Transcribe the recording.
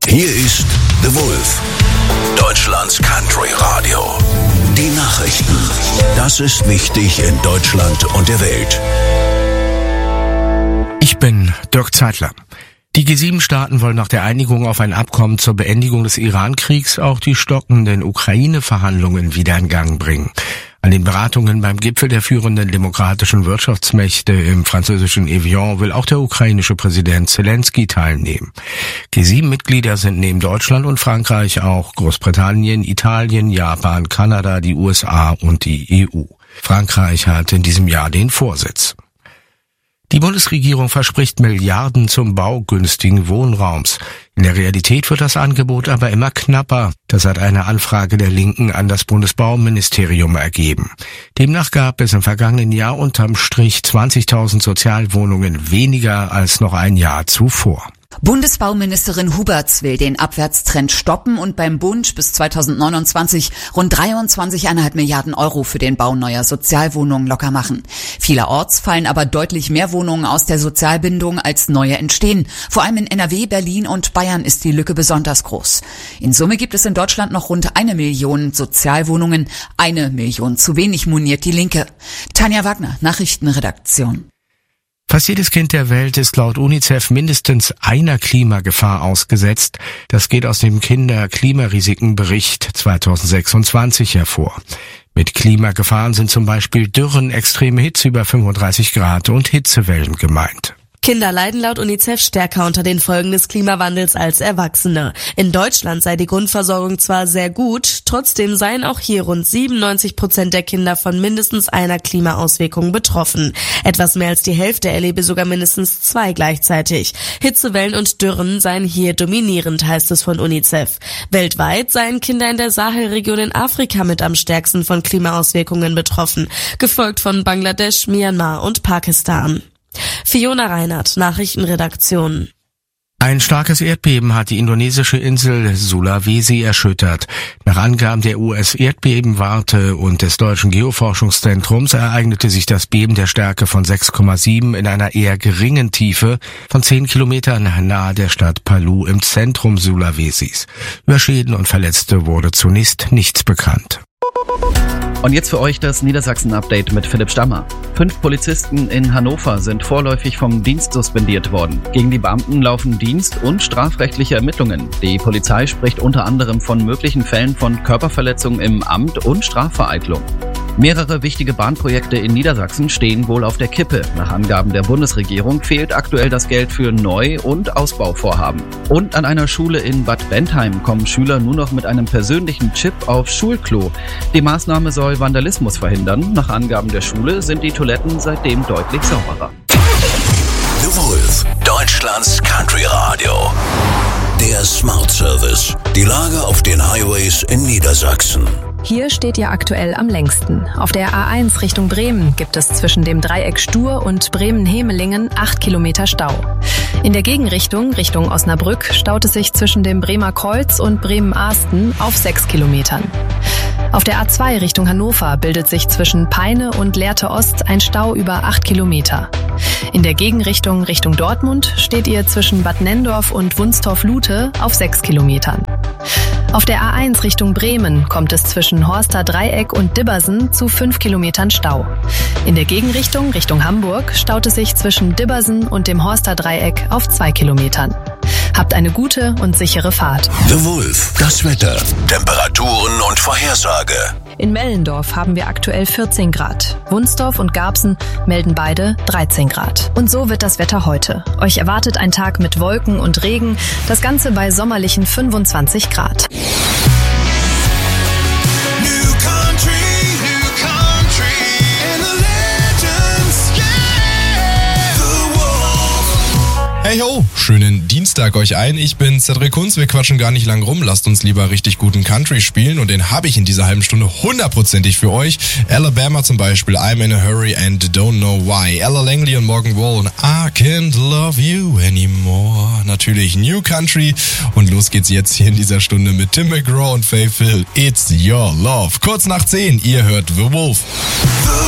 Hier ist The Wolf, Deutschlands Country Radio. Die Nachrichten. Das ist wichtig in Deutschland und der Welt. Ich bin Dirk Zeitler. Die G7-Staaten wollen nach der Einigung auf ein Abkommen zur Beendigung des Iran-Kriegs auch die stockenden Ukraine-Verhandlungen wieder in Gang bringen. An den Beratungen beim Gipfel der führenden demokratischen Wirtschaftsmächte im französischen Evian will auch der ukrainische Präsident Zelensky teilnehmen. G7-Mitglieder sind neben Deutschland und Frankreich auch Großbritannien, Italien, Japan, Kanada, die USA und die EU. Frankreich hat in diesem Jahr den Vorsitz. Die Bundesregierung verspricht Milliarden zum Bau günstigen Wohnraums. In der Realität wird das Angebot aber immer knapper. Das hat eine Anfrage der Linken an das Bundesbauministerium ergeben. Demnach gab es im vergangenen Jahr unterm Strich 20.000 Sozialwohnungen weniger als noch ein Jahr zuvor. Bundesbauministerin Huberts will den Abwärtstrend stoppen und beim Bund bis 2029 rund 23,5 Milliarden Euro für den Bau neuer Sozialwohnungen locker machen. Vielerorts fallen aber deutlich mehr Wohnungen aus der Sozialbindung als neue entstehen. Vor allem in NRW, Berlin und Bayern ist die Lücke besonders groß. In Summe gibt es in Deutschland noch rund 1 Million Sozialwohnungen. 1 Million zu wenig, moniert die Linke. Tanja Wagner, Nachrichtenredaktion. Fast jedes Kind der Welt ist laut UNICEF mindestens einer Klimagefahr ausgesetzt. Das geht aus dem Kinder-Klimarisikenbericht 2026 hervor. Mit Klimagefahren sind zum Beispiel Dürren, extreme Hitze über 35 Grad und Hitzewellen gemeint. Kinder leiden laut UNICEF stärker unter den Folgen des Klimawandels als Erwachsene. In Deutschland sei die Grundversorgung zwar sehr gut, trotzdem seien auch hier rund 97% der Kinder von mindestens einer Klimaauswirkung betroffen. Etwas mehr als die Hälfte erlebe sogar mindestens 2 gleichzeitig. Hitzewellen und Dürren seien hier dominierend, heißt es von UNICEF. Weltweit seien Kinder in der Sahelregion in Afrika mit am stärksten von Klimaauswirkungen betroffen, gefolgt von Bangladesch, Myanmar und Pakistan. Fiona Reinhardt, Nachrichtenredaktion. Ein starkes Erdbeben hat die indonesische Insel Sulawesi erschüttert. Nach Angaben der US-Erdbebenwarte und des Deutschen Geoforschungszentrums ereignete sich das Beben der Stärke von 6,7 in einer eher geringen Tiefe von 10 Kilometern nahe der Stadt Palu im Zentrum Sulawesis. Über Schäden und Verletzte wurde zunächst nichts bekannt. Und jetzt für euch das Niedersachsen-Update mit Philipp Stammer. 5 Polizisten in Hannover sind vorläufig vom Dienst suspendiert worden. Gegen die Beamten laufen Dienst- und strafrechtliche Ermittlungen. Die Polizei spricht unter anderem von möglichen Fällen von Körperverletzung im Amt und Strafvereitlung. Mehrere wichtige Bahnprojekte in Niedersachsen stehen wohl auf der Kippe. Nach Angaben der Bundesregierung fehlt aktuell das Geld für Neu- und Ausbauvorhaben. Und an einer Schule in Bad Bentheim kommen Schüler nur noch mit einem persönlichen Chip aufs Schulklo. Die Maßnahme soll Vandalismus verhindern. Nach Angaben der Schule sind die Toiletten seitdem deutlich sauberer. The Wolf, Deutschlands Country Radio. Der Smart Service. Die Lage auf den Highways in Niedersachsen. Hier steht ihr aktuell am längsten. Auf der A1 Richtung Bremen gibt es zwischen dem Dreieck Stur und Bremen-Hemelingen 8 Kilometer Stau. In der Gegenrichtung, Richtung Osnabrück, staut es sich zwischen dem Bremer Kreuz und Bremen-Ahsten auf 6 Kilometern. Auf der A2 Richtung Hannover bildet sich zwischen Peine und Lehrte Ost ein Stau über 8 Kilometer. In der Gegenrichtung Richtung Dortmund steht ihr zwischen Bad Nenndorf und Wunstorf-Lute auf 6 Kilometern. Auf der A1 Richtung Bremen kommt es zwischen Horster Dreieck und Dibbersen zu 5 Kilometern Stau. In der Gegenrichtung Richtung Hamburg staut es sich zwischen Dibbersen und dem Horster Dreieck auf 2 Kilometern. Habt eine gute und sichere Fahrt. The Wolf, das Wetter, Temperaturen und Vorhersage. In Mellendorf haben wir aktuell 14 Grad. Wunsdorf und Garbsen melden beide 13 Grad. Und so wird das Wetter heute. Euch erwartet ein Tag mit Wolken und Regen, das Ganze bei sommerlichen 25 Grad. Hey ho, schönen Dienstag euch ein. Ich bin Cedric Kunz, wir quatschen gar nicht lang rum. Lasst uns lieber richtig guten Country spielen und den habe ich in dieser halben Stunde 100%ig für euch. Alabama zum Beispiel, I'm in a hurry and don't know why. Ella Langley und Morgan Wallen, I can't love you anymore. Natürlich New Country und los geht's jetzt hier in dieser Stunde mit Tim McGraw und Faith Hill. It's your love. Kurz nach 10, ihr hört The Wolf.